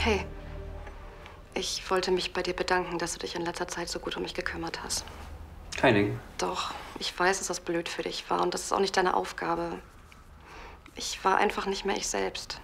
Hey, ich wollte mich bei dir bedanken, dass du dich in letzter Zeit so gut um mich gekümmert hast. Kein Ding. Doch, ich weiß, dass das blöd für dich war und das ist auch nicht deine Aufgabe. Ich war einfach nicht mehr ich selbst.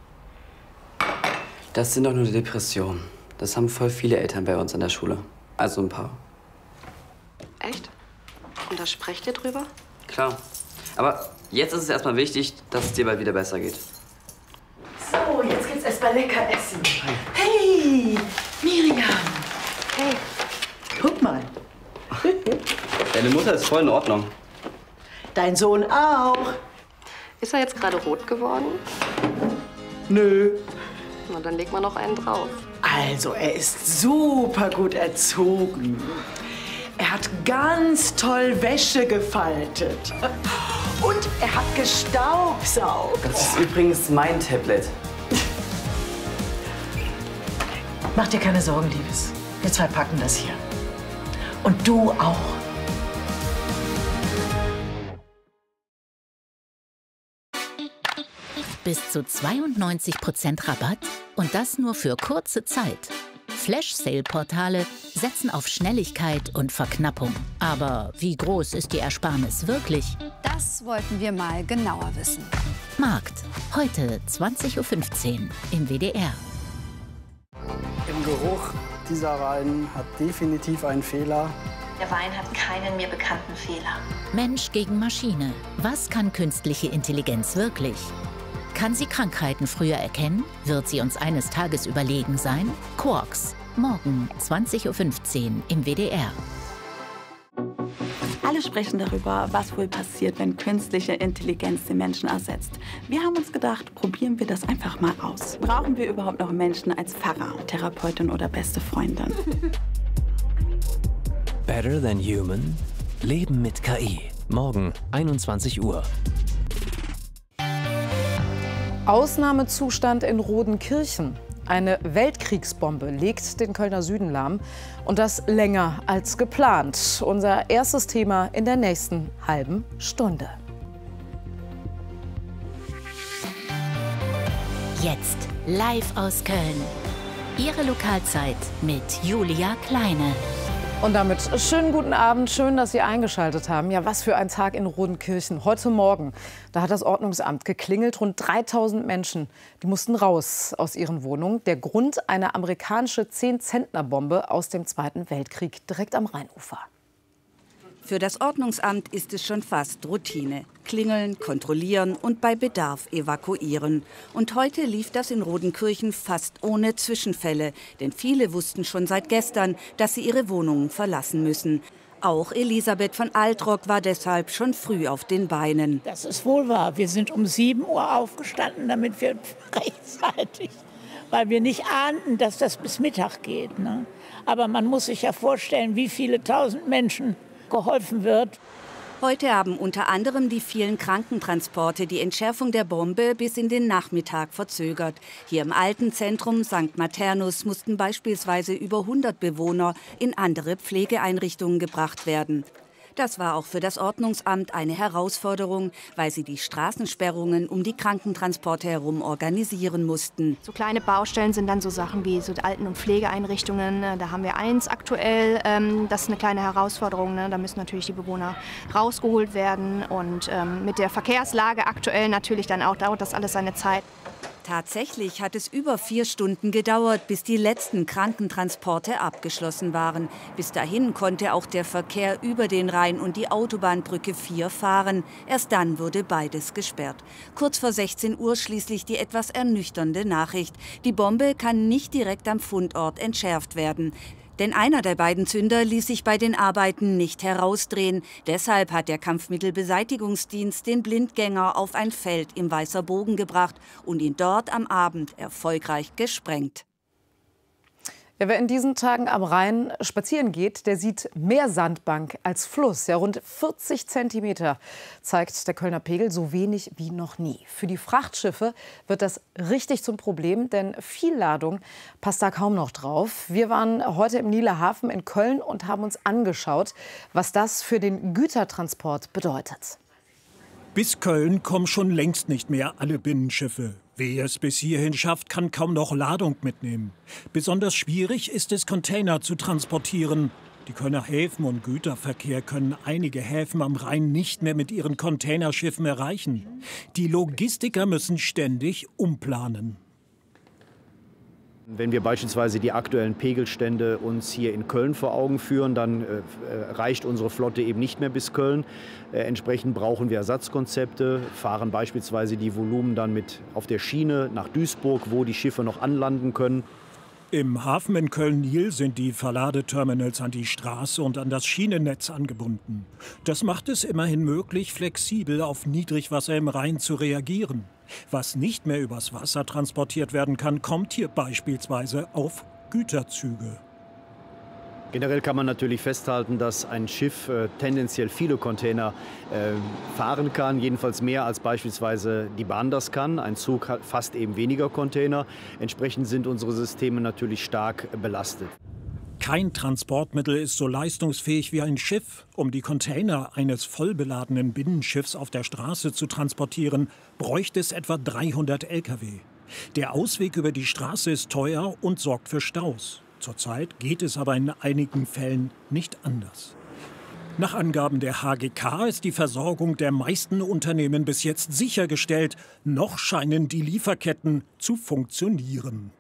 Das sind doch nur Depressionen. Das haben voll viele Eltern bei uns an der Schule. Also ein paar. Echt? Und da sprecht ihr drüber? Klar. Aber jetzt ist es erstmal wichtig, dass es dir bald wieder besser geht. So, jetzt gibt's erstmal lecker essen. Hey, Miriam. Hey. Guck mal. Deine Mutter ist voll in Ordnung. Dein Sohn auch. Ist er jetzt gerade rot geworden? Nö. Na, dann leg mal noch einen drauf. Also, er ist super gut erzogen. Er hat ganz toll Wäsche gefaltet. Und er hat gestaubsaugt. Das ist übrigens mein Tablet. Mach dir keine Sorgen, Liebes. Wir zwei packen das hier. Und du auch. Bis zu 92% Rabatt und das nur für kurze Zeit. Flash-Sale-Portale setzen auf Schnelligkeit und Verknappung. Aber wie groß ist die Ersparnis wirklich? Das wollten wir mal genauer wissen. Markt, heute 20:15 Uhr im WDR. Im Geruch dieser Wein hat definitiv einen Fehler. Der Wein hat keinen mir bekannten Fehler. Mensch gegen Maschine. Was kann künstliche Intelligenz wirklich? Kann sie Krankheiten früher erkennen? Wird sie uns eines Tages überlegen sein? Quarks, morgen 20:15 Uhr im WDR. Alle sprechen darüber, was wohl passiert, wenn künstliche Intelligenz den Menschen ersetzt. Wir haben uns gedacht, probieren wir das einfach mal aus. Brauchen wir überhaupt noch Menschen als Pfarrer, Therapeutin oder beste Freundin? Better Than Human? Leben mit KI. Morgen 21 Uhr. Ausnahmezustand in Rodenkirchen. Eine Weltkriegsbombe legt den Kölner Süden lahm. Und das länger als geplant. Unser erstes Thema in der nächsten halben Stunde. Jetzt live aus Köln. Ihre Lokalzeit mit Julia Kleine. Und damit schönen guten Abend, schön, dass Sie eingeschaltet haben. Ja, was für ein Tag in Rodenkirchen. Heute Morgen, da hat das Ordnungsamt geklingelt. Rund 3000 Menschen, die mussten raus aus ihren Wohnungen. Der Grund, eine amerikanische 10-Zentner-Bombe aus dem Zweiten Weltkrieg direkt am Rheinufer. Für das Ordnungsamt ist es schon fast Routine. Klingeln, kontrollieren und bei Bedarf evakuieren. Und heute lief das in Rodenkirchen fast ohne Zwischenfälle. Denn viele wussten schon seit gestern, dass sie ihre Wohnungen verlassen müssen. Auch Elisabeth von Altrock war deshalb schon früh auf den Beinen. Das ist wohl wahr. Wir sind um 7 Uhr aufgestanden, damit wir rechtzeitig, weil wir nicht ahnten, dass das bis Mittag geht. Ne? Aber man muss sich ja vorstellen, wie viele tausend Menschen geholfen wird. Heute haben unter anderem die vielen Krankentransporte die Entschärfung der Bombe bis in den Nachmittag verzögert. Hier im alten Zentrum St. Maternus mussten beispielsweise über 100 Bewohner in andere Pflegeeinrichtungen gebracht werden. Das war auch für das Ordnungsamt eine Herausforderung, weil sie die Straßensperrungen um die Krankentransporte herum organisieren mussten. So kleine Baustellen sind dann so Sachen wie so Alten- und Pflegeeinrichtungen. Da haben wir eins aktuell. Das ist eine kleine Herausforderung. Da müssen natürlich die Bewohner rausgeholt werden. Und mit der Verkehrslage aktuell natürlich dann auch dauert das alles seine Zeit. Tatsächlich hat es über 4 Stunden gedauert, bis die letzten Krankentransporte abgeschlossen waren. Bis dahin konnte auch der Verkehr über den Rhein und die Autobahnbrücke 4 fahren. Erst dann wurde beides gesperrt. Kurz vor 16 Uhr schließlich die etwas ernüchternde Nachricht. Die Bombe kann nicht direkt am Fundort entschärft werden. Denn einer der beiden Zünder ließ sich bei den Arbeiten nicht herausdrehen. Deshalb hat der Kampfmittelbeseitigungsdienst den Blindgänger auf ein Feld im Weißer-Bogen gebracht und ihn dort am Abend erfolgreich gesprengt. Ja, wer in diesen Tagen am Rhein spazieren geht, der sieht mehr Sandbank als Fluss. Ja, rund 40 Zentimeter zeigt der Kölner Pegel, so wenig wie noch nie. Für die Frachtschiffe wird das richtig zum Problem, denn viel Ladung passt da kaum noch drauf. Wir waren heute im Nieler Hafen in Köln und haben uns angeschaut, was das für den Gütertransport bedeutet. Bis Köln kommen schon längst nicht mehr alle Binnenschiffe. Wer es bis hierhin schafft, kann kaum noch Ladung mitnehmen. Besonders schwierig ist es, Container zu transportieren. Die Kölner Häfen und Güterverkehr können einige Häfen am Rhein nicht mehr mit ihren Containerschiffen erreichen. Die Logistiker müssen ständig umplanen. Wenn wir beispielsweise die aktuellen Pegelstände uns hier in Köln vor Augen führen, dann reicht unsere Flotte eben nicht mehr bis Köln. Entsprechend brauchen wir Ersatzkonzepte, fahren beispielsweise die Volumen dann mit auf der Schiene nach Duisburg, wo die Schiffe noch anlanden können. Im Hafen in Köln-Niel sind die Verladeterminals an die Straße und an das Schienennetz angebunden. Das macht es immerhin möglich, flexibel auf Niedrigwasser im Rhein zu reagieren. Was nicht mehr übers Wasser transportiert werden kann, kommt hier beispielsweise auf Güterzüge. Generell kann man natürlich festhalten, dass ein Schiff tendenziell viele Container fahren kann, jedenfalls mehr als beispielsweise die Bahn das kann. Ein Zug hat fast eben weniger Container. Entsprechend sind unsere Systeme natürlich stark belastet. Kein Transportmittel ist so leistungsfähig wie ein Schiff. Um die Container eines vollbeladenen Binnenschiffs auf der Straße zu transportieren, bräuchte es etwa 300 Lkw. Der Ausweg über die Straße ist teuer und sorgt für Staus. Zurzeit geht es aber in einigen Fällen nicht anders. Nach Angaben der HGK ist die Versorgung der meisten Unternehmen bis jetzt sichergestellt. Noch scheinen die Lieferketten zu funktionieren.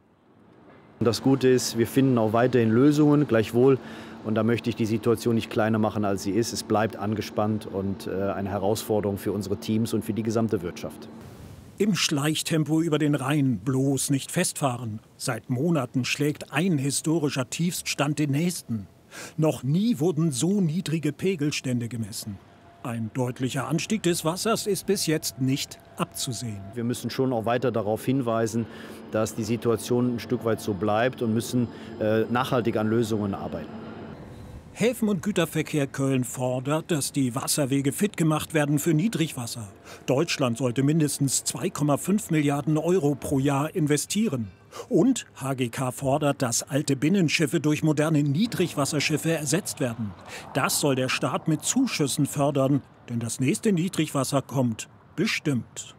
Das Gute ist, wir finden auch weiterhin Lösungen, gleichwohl. Und da möchte ich die Situation nicht kleiner machen, als sie ist. Es bleibt angespannt und eine Herausforderung für unsere Teams und für die gesamte Wirtschaft. Im Schleichtempo über den Rhein, bloß nicht festfahren. Seit Monaten schlägt ein historischer Tiefststand den nächsten. Noch nie wurden so niedrige Pegelstände gemessen. Ein deutlicher Anstieg des Wassers ist bis jetzt nicht abzusehen. Wir müssen schon auch weiter darauf hinweisen, dass die Situation ein Stück weit so bleibt und müssen nachhaltig an Lösungen arbeiten. Häfen- und Güterverkehr Köln fordert, dass die Wasserwege fit gemacht werden für Niedrigwasser. Deutschland sollte mindestens 2,5 Milliarden Euro pro Jahr investieren. Und HGK fordert, dass alte Binnenschiffe durch moderne Niedrigwasserschiffe ersetzt werden. Das soll der Staat mit Zuschüssen fördern, denn das nächste Niedrigwasser kommt bestimmt.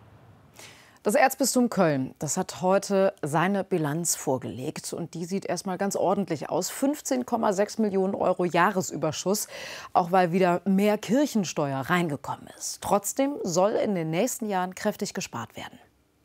Das Erzbistum Köln, das hat heute seine Bilanz vorgelegt. Und die sieht erstmal ganz ordentlich aus. 15,6 Millionen Euro Jahresüberschuss, auch weil wieder mehr Kirchensteuer reingekommen ist. Trotzdem soll in den nächsten Jahren kräftig gespart werden.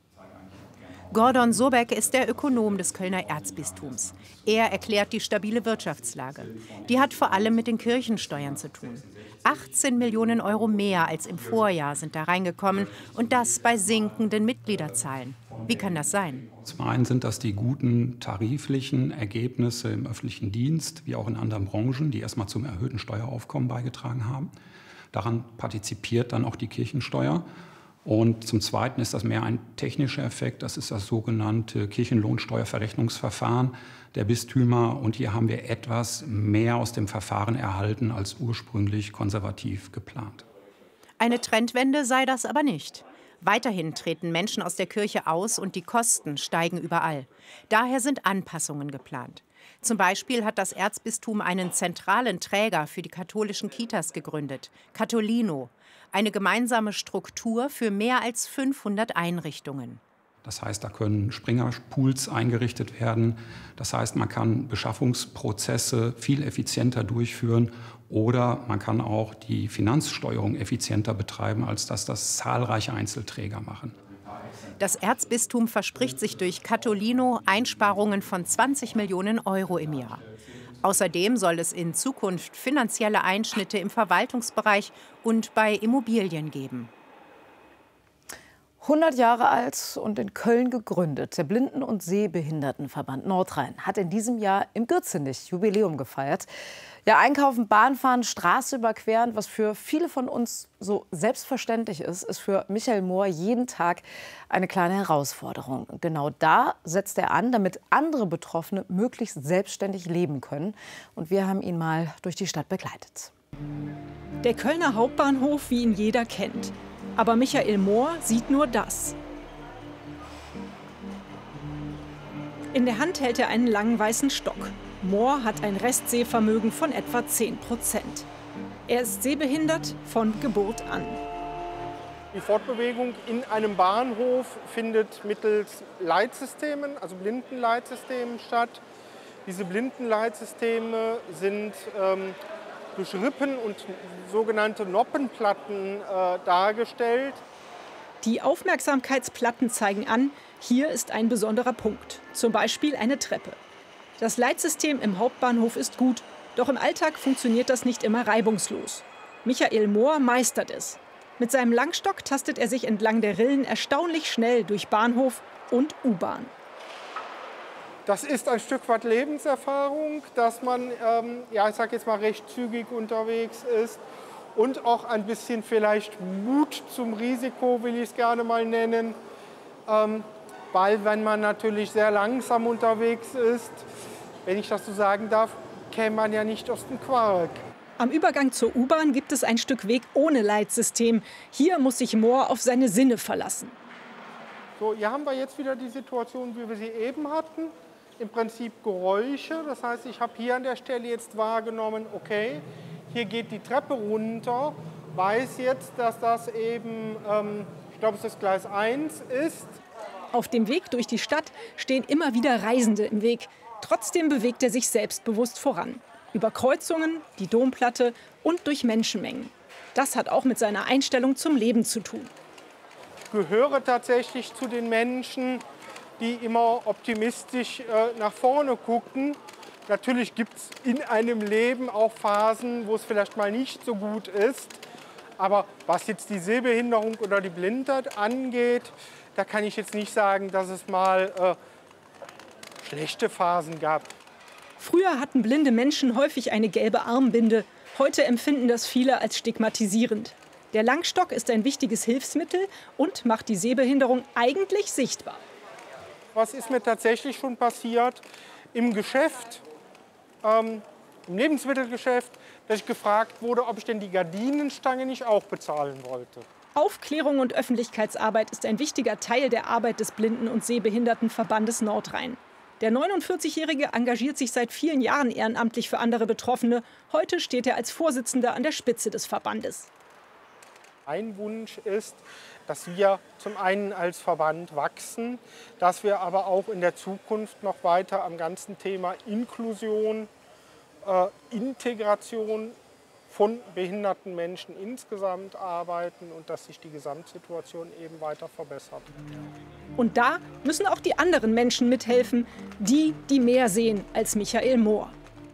Gordon Sobeck ist der Ökonom des Kölner Erzbistums. Er erklärt die stabile Wirtschaftslage. Die hat vor allem mit den Kirchensteuern zu tun. 18 Millionen Euro mehr als im Vorjahr sind da reingekommen und das bei sinkenden Mitgliederzahlen. Wie kann das sein? Zum einen sind das die guten tariflichen Ergebnisse im öffentlichen Dienst, wie auch in anderen Branchen, die erstmal zum erhöhten Steueraufkommen beigetragen haben. Daran partizipiert dann auch die Kirchensteuer. Und zum Zweiten ist das mehr ein technischer Effekt. Das ist das sogenannte Kirchenlohnsteuerverrechnungsverfahren der Bistümer. Und hier haben wir etwas mehr aus dem Verfahren erhalten als ursprünglich konservativ geplant. Eine Trendwende sei das aber nicht. Weiterhin treten Menschen aus der Kirche aus und die Kosten steigen überall. Daher sind Anpassungen geplant. Zum Beispiel hat das Erzbistum einen zentralen Träger für die katholischen Kitas gegründet, Catholino. Eine gemeinsame Struktur für mehr als 500 Einrichtungen. Das heißt, da können Springerpools eingerichtet werden. Das heißt, man kann Beschaffungsprozesse viel effizienter durchführen oder man kann auch die Finanzsteuerung effizienter betreiben, als das zahlreiche Einzelträger machen. Das Erzbistum verspricht sich durch Catholino Einsparungen von 20 Millionen Euro im Jahr. Außerdem soll es in Zukunft finanzielle Einschnitte im Verwaltungsbereich und bei Immobilien geben. 100 Jahre alt und in Köln gegründet. Der Blinden- und Sehbehindertenverband Nordrhein hat in diesem Jahr im Gürzenich Jubiläum gefeiert. Ja, einkaufen, Bahn fahren, Straße überqueren, was für viele von uns so selbstverständlich ist, ist für Michael Mohr jeden Tag eine kleine Herausforderung. Genau da setzt er an, damit andere Betroffene möglichst selbstständig leben können. Und wir haben ihn mal durch die Stadt begleitet. Der Kölner Hauptbahnhof, wie ihn jeder kennt. Aber Michael Mohr sieht nur das. In der Hand hält er einen langen weißen Stock. Mohr hat ein Restsehvermögen von etwa 10%. Er ist sehbehindert von Geburt an. Die Fortbewegung in einem Bahnhof findet mittels Leitsystemen, also Blindenleitsystemen statt. Diese Blindenleitsysteme sind durch Rippen und sogenannte Noppenplatten dargestellt. Die Aufmerksamkeitsplatten zeigen an, hier ist ein besonderer Punkt, zum Beispiel eine Treppe. Das Leitsystem im Hauptbahnhof ist gut, doch im Alltag funktioniert das nicht immer reibungslos. Michael Mohr meistert es. Mit seinem Langstock tastet er sich entlang der Rillen erstaunlich schnell durch Bahnhof und U-Bahn. Das ist ein Stück weit Lebenserfahrung, dass man, ja, ich sage jetzt mal, recht zügig unterwegs ist und auch ein bisschen vielleicht Mut zum Risiko, will ich es gerne mal nennen. Weil wenn man natürlich sehr langsam unterwegs ist, wenn ich das so sagen darf, käme man ja nicht aus dem Quark. Am Übergang zur U-Bahn gibt es ein Stück Weg ohne Leitsystem. Hier muss sich Mohr auf seine Sinne verlassen. So, hier haben wir jetzt wieder die Situation, wie wir sie eben hatten. Im Prinzip Geräusche. Das heißt, ich habe hier an der Stelle jetzt wahrgenommen, okay, hier geht die Treppe runter, weiß jetzt, dass das eben, ich glaube, es ist Gleis 1 ist. Auf dem Weg durch die Stadt stehen immer wieder Reisende im Weg. Trotzdem bewegt er sich selbstbewusst voran. Über Kreuzungen, die Domplatte und durch Menschenmengen. Das hat auch mit seiner Einstellung zum Leben zu tun. Ich gehöre tatsächlich zu den Menschen, die immer optimistisch nach vorne gucken. Natürlich gibt es in einem Leben auch Phasen, wo es vielleicht mal nicht so gut ist. Aber was jetzt die Sehbehinderung oder die Blindheit angeht, da kann ich jetzt nicht sagen, dass es mal schlechte Phasen gab. Früher hatten blinde Menschen häufig eine gelbe Armbinde. Heute empfinden das viele als stigmatisierend. Der Langstock ist ein wichtiges Hilfsmittel und macht die Sehbehinderung eigentlich sichtbar. Was ist mir tatsächlich schon passiert im Geschäft, im Lebensmittelgeschäft, dass ich gefragt wurde, ob ich denn die Gardinenstange nicht auch bezahlen wollte. Aufklärung und Öffentlichkeitsarbeit ist ein wichtiger Teil der Arbeit des Blinden- und Sehbehindertenverbandes Nordrhein. Der 49-Jährige engagiert sich seit vielen Jahren ehrenamtlich für andere Betroffene. Heute steht er als Vorsitzender an der Spitze des Verbandes. Ein Wunsch ist, dass wir zum einen als Verband wachsen, dass wir aber auch in der Zukunft noch weiter am ganzen Thema Inklusion, Integration von behinderten Menschen insgesamt arbeiten und dass sich die Gesamtsituation eben weiter verbessert. Und da müssen auch die anderen Menschen mithelfen, die mehr sehen als Michael Mohr.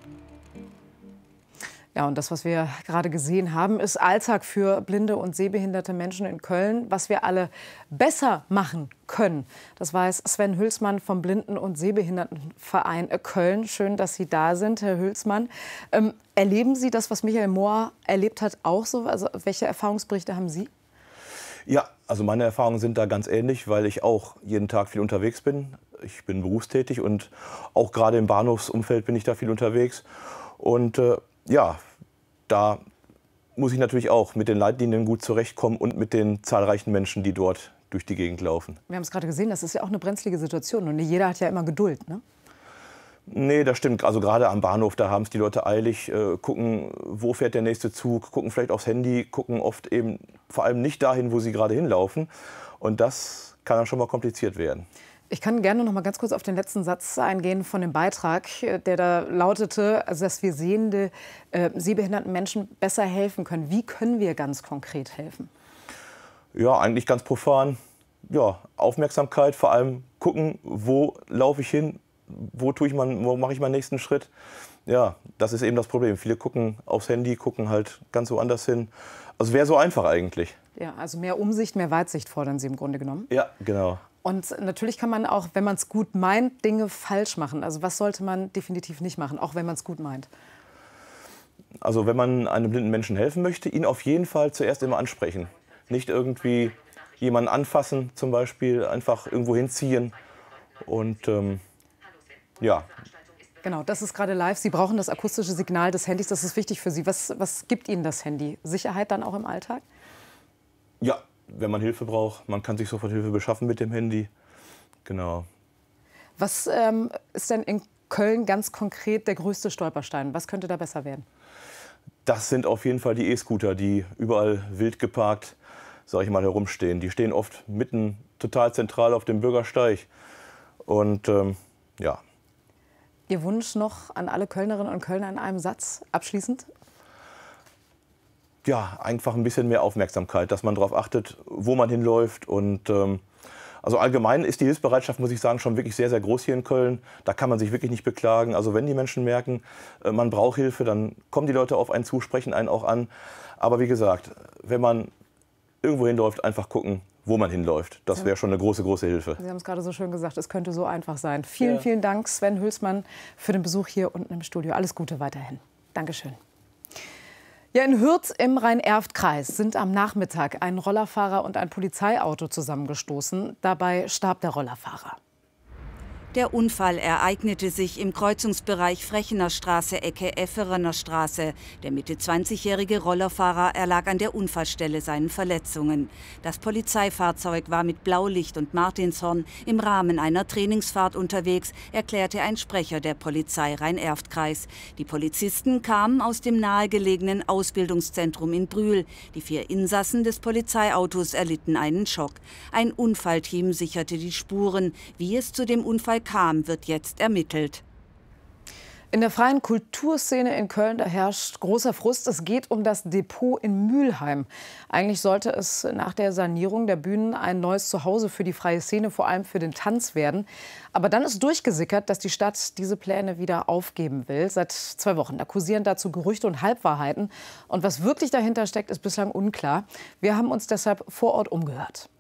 Ja, und das, was wir gerade gesehen haben, ist Alltag für blinde und sehbehinderte Menschen in Köln, was wir alle besser machen können. Das weiß Sven Hülsmann vom Blinden- und Sehbehindertenverein Köln. Schön, dass Sie da sind, Herr Hülsmann. Erleben Sie das, was Michael Mohr erlebt hat, auch so? Also, welche Erfahrungsberichte haben Sie? Ja, also meine Erfahrungen sind da ganz ähnlich, weil ich auch jeden Tag viel unterwegs bin. Ich bin berufstätig und auch gerade im Bahnhofsumfeld bin ich da viel unterwegs. Und ja, da muss ich natürlich auch mit den Leitlinien gut zurechtkommen und mit den zahlreichen Menschen, die dort durch die Gegend laufen. Wir haben es gerade gesehen, das ist ja auch eine brenzlige Situation und nicht jeder hat ja immer Geduld, ne? Nee, das stimmt. Also gerade am Bahnhof, da haben es die Leute eilig, gucken, wo fährt der nächste Zug, gucken vielleicht aufs Handy, gucken oft eben vor allem nicht dahin, wo sie gerade hinlaufen. Und das kann dann schon mal kompliziert werden. Ich kann gerne noch mal ganz kurz auf den letzten Satz eingehen von dem Beitrag, der da lautete, also dass wir sehbehinderten Menschen besser helfen können. Wie können wir ganz konkret helfen? Ja, eigentlich ganz profan. Ja, Aufmerksamkeit, vor allem gucken, wo laufe ich hin, wo mache ich meinen nächsten Schritt. Ja, das ist eben das Problem. Viele gucken aufs Handy, gucken halt ganz woanders hin. Also wäre so einfach eigentlich. Ja, also mehr Umsicht, mehr Weitsicht fordern Sie im Grunde genommen. Ja, genau. Und natürlich kann man auch, wenn man es gut meint, Dinge falsch machen. Also was sollte man definitiv nicht machen, auch wenn man es gut meint? Also wenn man einem blinden Menschen helfen möchte, ihn auf jeden Fall zuerst immer ansprechen. Nicht irgendwie jemanden anfassen zum Beispiel, einfach irgendwo hinziehen und ja. Genau, das ist gerade live. Sie brauchen das akustische Signal des Handys, das ist wichtig für Sie. Was gibt Ihnen das Handy? Sicherheit dann auch im Alltag? Ja, wenn man Hilfe braucht. Man kann sich sofort Hilfe beschaffen mit dem Handy. Genau. Was ist denn in Köln ganz konkret der größte Stolperstein? Was könnte da besser werden? Das sind auf jeden Fall die E-Scooter, die überall wild geparkt sag ich mal, herumstehen. Die stehen oft mitten total zentral auf dem Bürgersteig. Und ja. Ihr Wunsch noch an alle Kölnerinnen und Kölner in einem Satz, abschließend? Ja, einfach ein bisschen mehr Aufmerksamkeit, dass man darauf achtet, wo man hinläuft. Und also allgemein ist die Hilfsbereitschaft, muss ich sagen, schon wirklich sehr, sehr groß hier in Köln. Da kann man sich wirklich nicht beklagen. Also wenn die Menschen merken, man braucht Hilfe, dann kommen die Leute auf einen zu, sprechen einen auch an. Aber wie gesagt, wenn man irgendwo hinläuft, einfach gucken, wo man hinläuft. Das wäre schon eine große, große Hilfe. Sie haben es gerade so schön gesagt, es könnte so einfach sein. Vielen, vielen Dank, Sven Hülsmann, für den Besuch hier unten im Studio. Alles Gute weiterhin. Dankeschön. Ja, in Hürth im Rhein-Erft-Kreis sind am Nachmittag ein Rollerfahrer und ein Polizeiauto zusammengestoßen. Dabei starb der Rollerfahrer. Der Unfall ereignete sich im Kreuzungsbereich Frechener Straße, Ecke Efferener Straße. Der Mitte-20-jährige Rollerfahrer erlag an der Unfallstelle seinen Verletzungen. Das Polizeifahrzeug war mit Blaulicht und Martinshorn im Rahmen einer Trainingsfahrt unterwegs, erklärte ein Sprecher der Polizei Rhein-Erft-Kreis. Die Polizisten kamen aus dem nahegelegenen Ausbildungszentrum in Brühl. Die 4 Insassen des Polizeiautos erlitten einen Schock. Ein Unfallteam sicherte die Spuren. Wie es zu dem Unfall kam, wird jetzt ermittelt. In der freien Kulturszene in Köln, da herrscht großer Frust. Es geht um das Depot in Mülheim. Eigentlich sollte es nach der Sanierung der Bühnen ein neues Zuhause für die freie Szene, vor allem für den Tanz werden. Aber dann ist durchgesickert, dass die Stadt diese Pläne wieder aufgeben will. Seit 2 Wochen. Da kursieren dazu Gerüchte und Halbwahrheiten. Und was wirklich dahinter steckt, ist bislang unklar. Wir haben uns deshalb vor Ort umgehört.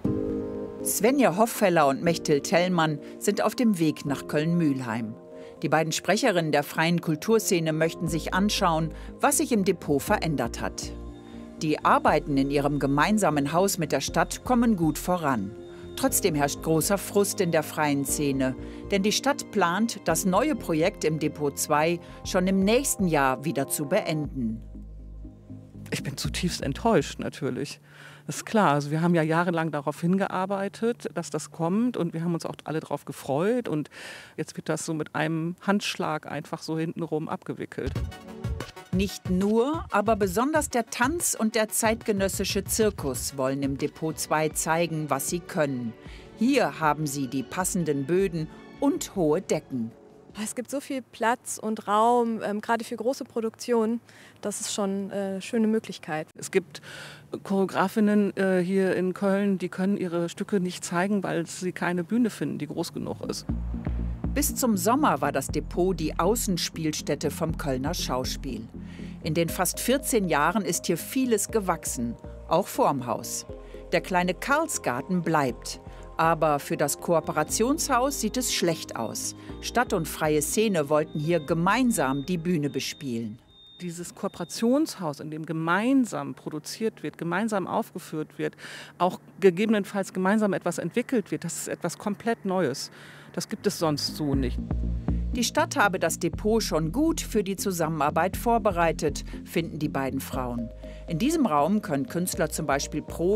Svenja Hoffeller und Mechtil Tellmann sind auf dem Weg nach Köln-Mülheim. Die beiden Sprecherinnen der freien Kulturszene möchten sich anschauen, was sich im Depot verändert hat. Die Arbeiten in ihrem gemeinsamen Haus mit der Stadt kommen gut voran. Trotzdem herrscht großer Frust in der freien Szene, denn die Stadt plant, das neue Projekt im Depot 2 schon im nächsten Jahr wieder zu beenden. Ich bin zutiefst enttäuscht natürlich. Das ist klar, also wir haben ja jahrelang darauf hingearbeitet, dass das kommt und wir haben uns auch alle darauf gefreut und jetzt wird das so mit einem Handschlag einfach so hintenrum abgewickelt. Nicht nur, aber besonders der Tanz und der zeitgenössische Zirkus wollen im Depot 2 zeigen, was sie können. Hier haben sie die passenden Böden und hohe Decken. Es gibt so viel Platz und Raum, gerade für große Produktionen. Das ist schon eine schöne Möglichkeit. Es gibt Choreografinnen hier in Köln, die können ihre Stücke nicht zeigen, weil sie keine Bühne finden, die groß genug ist. Bis zum Sommer war das Depot die Außenspielstätte vom Kölner Schauspiel. In den fast 14 Jahren ist hier vieles gewachsen, auch vorm Haus. Der kleine Karlsgarten bleibt. Aber für das Kooperationshaus sieht es schlecht aus. Stadt und freie Szene wollten hier gemeinsam die Bühne bespielen. Dieses Kooperationshaus, in dem gemeinsam produziert wird, gemeinsam aufgeführt wird, auch gegebenenfalls gemeinsam etwas entwickelt wird, das ist etwas komplett Neues. Das gibt es sonst so nicht. Die Stadt habe das Depot schon gut für die Zusammenarbeit vorbereitet, finden die beiden Frauen. In diesem Raum können Künstler zum Beispiel proben